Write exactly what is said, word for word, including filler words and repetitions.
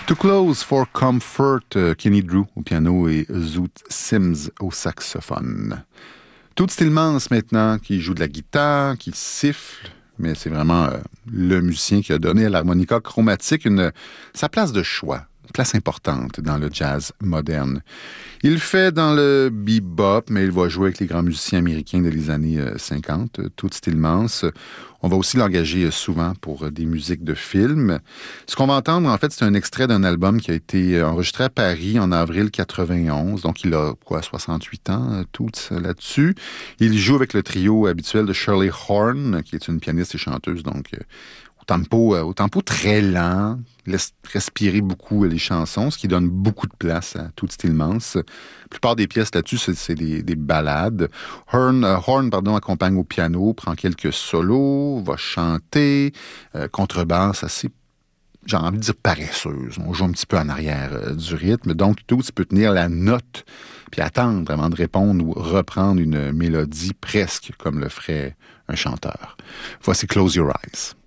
Too Close for Comfort, Kenny Drew au piano et Zoot Sims au saxophone. Toots Thielemans maintenant, qui joue de la guitare, qui siffle, mais c'est vraiment euh, le musicien qui a donné à l'harmonica chromatique une, sa place de choix, une place importante dans le jazz moderne. Il le fait dans le bebop, mais il va jouer avec les grands musiciens américains des années cinquante, Toots Thielemans. On va aussi l'engager souvent pour des musiques de films. Ce qu'on va entendre, en fait, c'est un extrait d'un album qui a été enregistré à Paris en avril quatre-vingt-onze. Donc, il a, quoi, soixante-huit ans, Toots, là-dessus. Il joue avec le trio habituel de Shirley Horn, qui est une pianiste et chanteuse, donc au tempo, au tempo très lent, laisse respirer beaucoup les chansons, ce qui donne beaucoup de place à Toots Thielemans. La plupart des pièces là-dessus, c'est, c'est des, des ballades. Horn, euh, Horn pardon, accompagne au piano, prend quelques solos, va chanter, euh, contrebasse assez, j'ai envie de dire paresseuse. On joue un petit peu en arrière euh, du rythme. Donc, Toots peut tenir la note puis attendre vraiment de répondre ou reprendre une mélodie presque comme le ferait un chanteur. Voici Close Your Eyes.